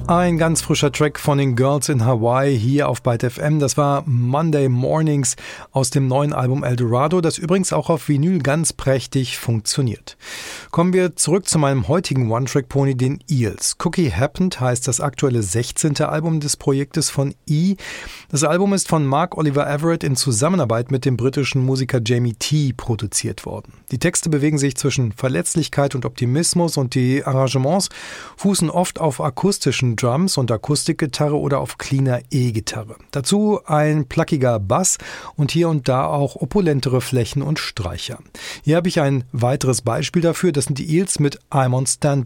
Ein ganz frischer Track von den Girls in Hawaii hier auf Byte FM. Das war Monday Mornings aus dem neuen Album Eldorado, das übrigens auch auf Vinyl ganz prächtig funktioniert. Kommen wir zurück zu meinem heutigen One-Track-Pony, den Eels. Cookie Happened heißt das aktuelle 16. Album des Projektes von E. Das Album ist von Mark Oliver Everett in Zusammenarbeit mit dem britischen Musiker Jamie T. produziert worden. Die Texte bewegen sich zwischen Verletzlichkeit und Optimismus und die Arrangements fußen oft auf akustischen Drums und Akustikgitarre oder auf cleaner E-Gitarre. Dazu ein plackiger Bass und hier und da auch opulentere Flächen und Streicher. Hier habe ich ein weiteres Beispiel dafür, das sind die Eels mit I'm on Standby.